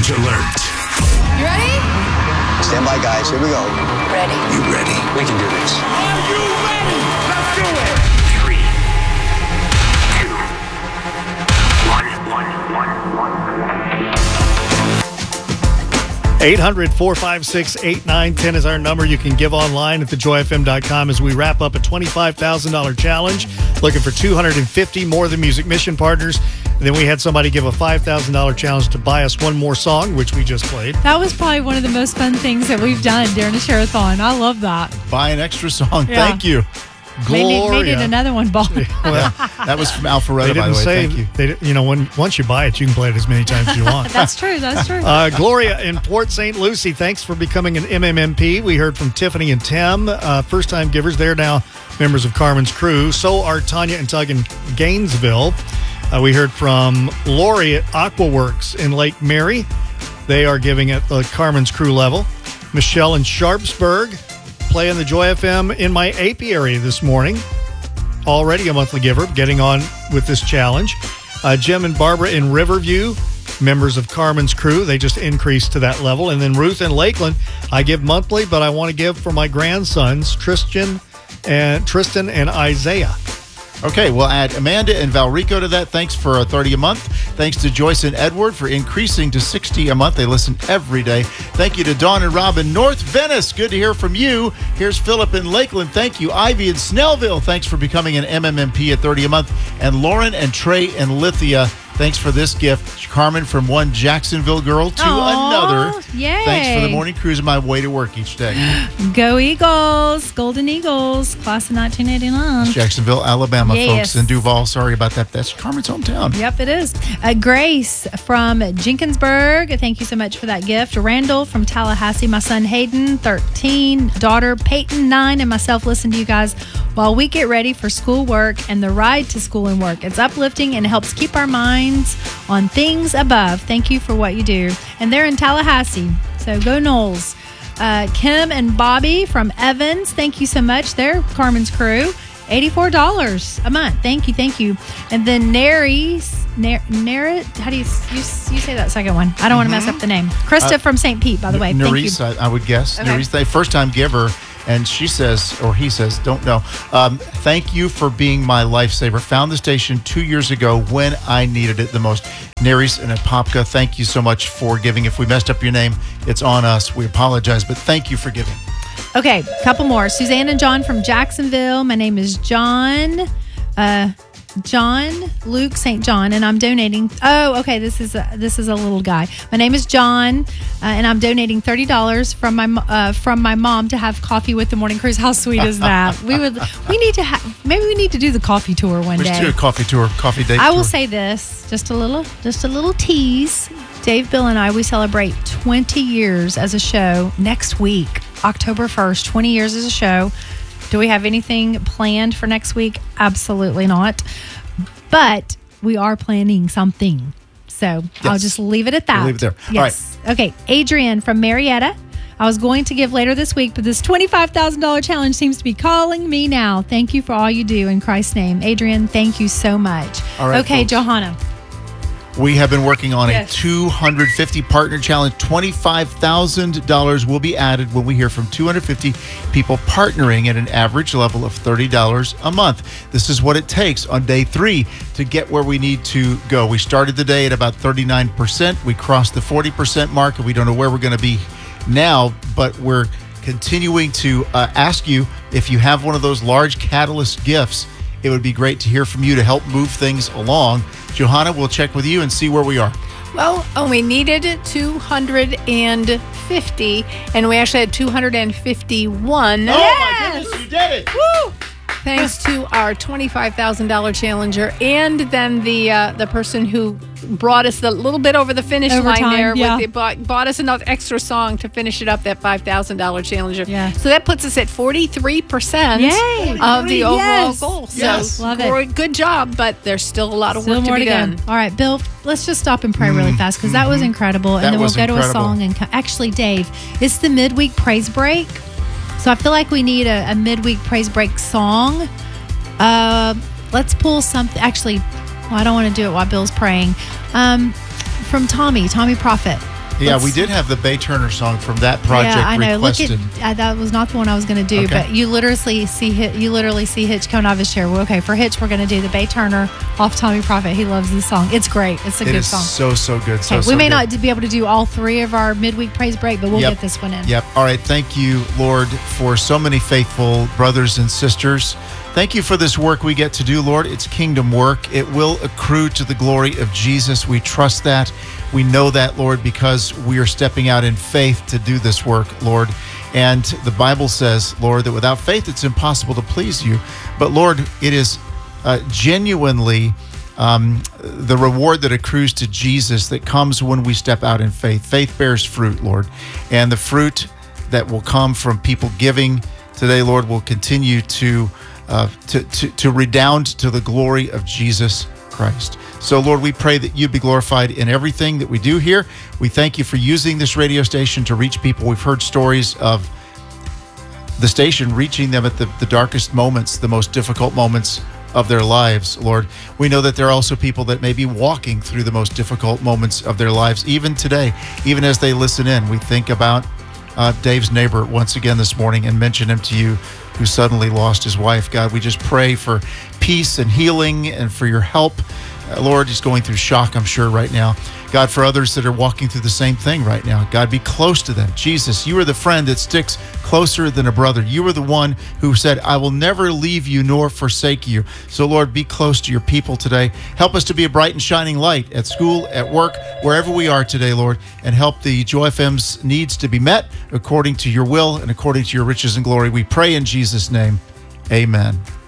Challenge alert. You ready? Stand by, guys. Here we go. Ready. You ready? We can do this. Are you ready? Let's do it. 3, 2, 1. 800-456-8910 is our number. You can give online at thejoyfm.com as we wrap up a $25,000 challenge. Looking for 250 More Than Music mission partners. And then we had somebody give a $5,000 challenge to buy us one more song, which we just played. That was probably one of the most fun things that we've done during the Share-a-thon. I love that. Buy an extra song. Yeah. Thank you. Gloria. Made it another one, Bob. Yeah, that was from Alpharetta, They by didn't the way. say, Thank you. once you buy it, you can play it as many times as you want. That's true. That's true. Gloria in Port St. Lucie, thanks for becoming an MMMP. We heard from Tiffany and Tim, first-time givers. They're now members of Carmen's crew. So are Tanya and Tug in Gainesville. We heard from Lori at Aquaworks in Lake Mary. They are giving at the Carmen's crew level. Michelle in Sharpsburg, playing the Joy FM in my apiary this morning. Already a monthly giver, getting on with this challenge. Jim and Barbara in Riverview, members of Carmen's crew. They just increased to that level. And then Ruth in Lakeland, I give monthly, but I want to give for my grandsons, Tristan and Isaiah. Okay, we'll add Amanda and Valrico to that. Thanks for $30 a month. Thanks to Joyce and Edward for increasing to $60 a month. They listen every day. Thank you to Dawn and Rob in North Venice. Good to hear from you. Here's Philip in Lakeland. Thank you. Ivy in Snellville. Thanks for becoming an MMMP at $30 a month. And Lauren and Trey in Lithia. Thanks for this gift. Carmen from one Jacksonville girl to another. Yay. Thanks for the morning cruise on my way to work each day. Go Eagles. Golden Eagles. Class of 1989. Jacksonville, Alabama, Yes. folks. And Duval, sorry about that. That's Carmen's hometown. Yep, it is. Grace from Jenkinsburg. Thank you so much for that gift. Randall from Tallahassee. My son Hayden, 13. Daughter Peyton, 9. And myself listen to you guys while we get ready for school work and the ride to school and work. It's uplifting and helps keep our minds on things above. Thank you for what you do. And they're in Tallahassee. So go Knowles. Kim and Bobby from Evans. Thank you so much. They're Carmen's crew. $84 a month. Thank you. And then Naris, how do you say that second one? I don't want to mess up the name. Krista from St. Pete, by the way. Naris, Thank you. I would guess. Okay. Naris, the first-time giver, and she says, or he says, don't know. Thank you for being my lifesaver. Found the station 2 years ago when I needed it the most. Naris and Apopka, thank you so much for giving. If we messed up your name, it's on us. We apologize, but thank you for giving. Okay, couple more. Suzanne and John from Jacksonville. My name is John Luke St. John, and I'm donating. Oh, okay. This is a little guy. My name is John, and I'm donating $30 from my mom to have coffee with the morning cruise. How sweet is that? We need to do the coffee tour one We day. should do a coffee tour, coffee date I tour. will say this, just a little tease. Dave, Bill, and I, we celebrate 20 years as a show next week, October 1st, 20 years as a show. Do we have anything planned for next week? Absolutely not. But we are planning something. So Yes. I'll just leave it at that. We'll leave it there. Yes. Okay. Adrian from Marietta. I was going to give later this week, but this $25,000 challenge seems to be calling me now. Thank you for all you do in Christ's name. Adrian, thank you so much. All right, okay, folks. Johanna. We have been working on Yes. a 250 partner challenge. $25,000 will be added when we hear from 250 people partnering at an average level of $30 a month. This is what it takes on day 3 to get where we need to go. We started the day at about 39%. We crossed the 40% mark, and we don't know where we're going to be now, but we're continuing to ask you if you have one of those large catalyst gifts. It would be great to hear from you to help move things along. Johanna, we'll check with you and see where we are. Well, we needed 250, and we actually had 251. Oh, my goodness, you did it! Woo! Thanks to our $25,000 challenger, and then the person who brought us a little bit over the finish line there. yeah. Bought us enough extra song to finish it up, that $5,000 challenger. Yeah. So that puts us at 43% Yay. of the overall Yes. goal. Yes. So Love it. good job, but there's still a lot of Still work to more be to done. go. All right, Bill, let's just stop and pray really fast because that was incredible. And That then we'll was go to a incredible. song. And actually, Dave, it's the midweek praise break. So I feel like we need a midweek praise break song. Let's pull something. Actually, I don't want to do it while Bill's praying. From Tommy Prophet. Yeah, we did have the Bay Turner song from that project I know. requested. Look at that was not the one I was going to do, Okay. but you literally see Hitch coming out of his chair. Well, okay, for Hitch, we're going to do the Bay Turner off Tommy Prophet. He loves this song. It's great. It's a It good is song. so good. Okay, So we may good. not be able to do all three of our midweek praise break, but we'll Yep. get this one in. Yep. All right. Thank you, Lord, for so many faithful brothers and sisters. Thank you for this work we get to do, Lord. It's kingdom work. It will accrue to the glory of Jesus. We trust that. We know that, Lord, because we are stepping out in faith to do this work, Lord. And the Bible says, Lord, that without faith, it's impossible to please you. But, Lord, it is genuinely the reward that accrues to Jesus that comes when we step out in faith. Faith bears fruit, Lord. And the fruit that will come from people giving today, Lord, will continue to redound to the glory of Jesus Christ. So, Lord, we pray that you'd be glorified in everything that we do here. We thank you for using this radio station to reach people. We've heard stories of the station reaching them at the darkest moments, the most difficult moments of their lives, Lord. We know that there are also people that may be walking through the most difficult moments of their lives, even today, even as they listen in. We think about Dave's neighbor once again this morning and mention him to you, who suddenly lost his wife. God, we just pray for peace and healing and for your help. Lord, he's going through shock, I'm sure, right now. God, for others that are walking through the same thing right now, God, be close to them. Jesus, you are the friend that sticks closer than a brother. You are the one who said, I will never leave you nor forsake you. So, Lord, be close to your people today. Help us to be a bright and shining light at school, at work, wherever we are today, Lord, and help the Joy FM's needs to be met according to your will and according to your riches and glory. We pray in Jesus' name. Amen.